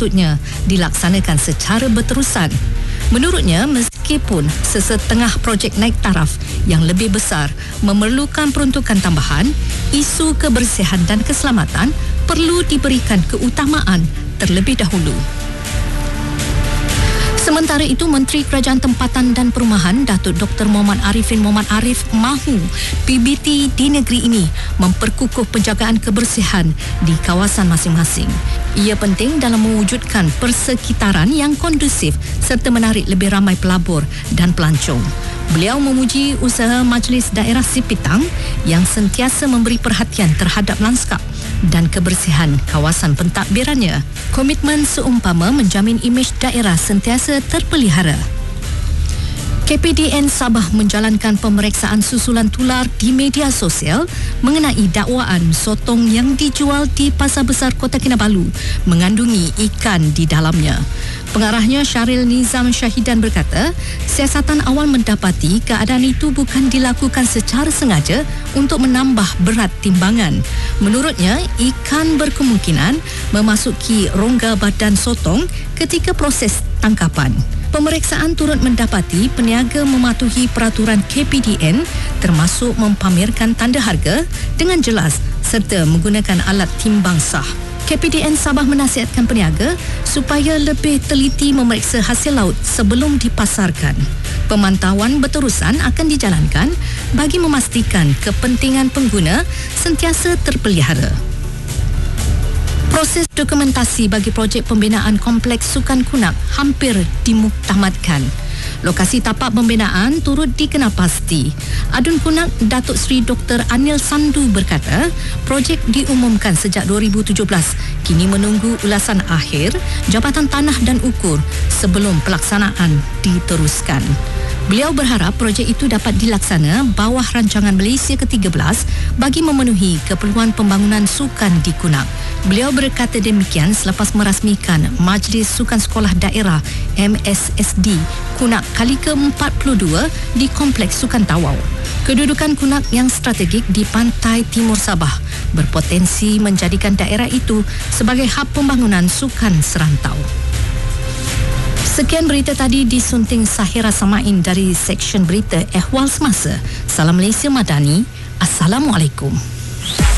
sepatutnya dilaksanakan secara berterusan. Menurutnya, meskipun sesetengah projek naik taraf yang lebih besar memerlukan peruntukan tambahan, isu kebersihan dan keselamatan perlu diberikan keutamaan terlebih dahulu. Sementara itu, Menteri Kerajaan Tempatan dan Perumahan Datuk Dr. Muhammad Arifin Muhammad Arif mahu PBT di negeri ini memperkukuh penjagaan kebersihan di kawasan masing-masing. Ia penting dalam mewujudkan persekitaran yang kondusif serta menarik lebih ramai pelabur dan pelancong. Beliau memuji usaha Majlis Daerah Sipitang yang sentiasa memberi perhatian terhadap lanskap dan kebersihan kawasan pentadbirannya. Komitmen seumpama menjamin imej daerah sentiasa terpelihara. KPDN Sabah menjalankan pemeriksaan susulan tular di media sosial mengenai dakwaan sotong yang dijual di Pasar Besar Kota Kinabalu mengandungi ikan di dalamnya. Pengarahnya Syaril Nizam Syahidan berkata, siasatan awal mendapati keadaan itu bukan dilakukan secara sengaja untuk menambah berat timbangan. Menurutnya, ikan berkemungkinan memasuki rongga badan sotong ketika proses tangkapan. Pemeriksaan turut mendapati peniaga mematuhi peraturan KPDN termasuk mempamerkan tanda harga dengan jelas serta menggunakan alat timbang sah. KPDN Sabah menasihatkan peniaga supaya lebih teliti memeriksa hasil laut sebelum dipasarkan. Pemantauan berterusan akan dijalankan bagi memastikan kepentingan pengguna sentiasa terpelihara. Proses dokumentasi bagi projek pembinaan Kompleks Sukan Kunak hampir dimuktamadkan. Lokasi tapak pembinaan turut dikenal pasti. Adun Kunak Datuk Seri Dr. Anil Sandu berkata, projek diumumkan sejak 2017, kini menunggu ulasan akhir Jabatan Tanah dan Ukur sebelum pelaksanaan diteruskan. Beliau berharap projek itu dapat dilaksana bawah rancangan Malaysia ke-13 bagi memenuhi keperluan pembangunan sukan di Kunak. Beliau berkata demikian selepas merasmikan Majlis Sukan Sekolah Daerah MSSD Kunak kali ke-42 di Kompleks Sukan Tawau. Kedudukan Kunak yang strategik di pantai timur Sabah berpotensi menjadikan daerah itu sebagai hub pembangunan sukan serantau. Sekian berita tadi disunting Sahira Samain dari Seksyen Berita Ehwal Semasa. Salam Malaysia Madani. Assalamualaikum.